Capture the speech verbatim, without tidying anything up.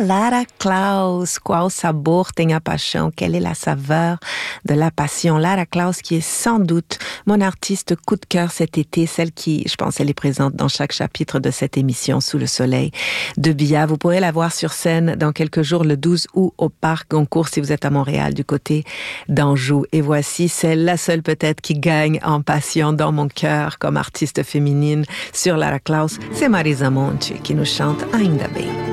Lara Klaus. Qual sabor tem a paixão? Quelle est la saveur de la passion? Lara Klaus, qui est sans doute mon artiste coup de cœur cet été, celle qui, je pense, elle est présente dans chaque chapitre de cette émission Sous le soleil de Bia. Vous pourrez la voir sur scène dans quelques jours, le douze août, au Parc Goncourt, si vous êtes à Montréal, du côté d'Anjou. Et voici celle, la seule peut-être qui gagne en passion dans mon cœur comme artiste féminine sur Lara Klaus, c'est Marisa Monte qui nous chante Ainda Bem.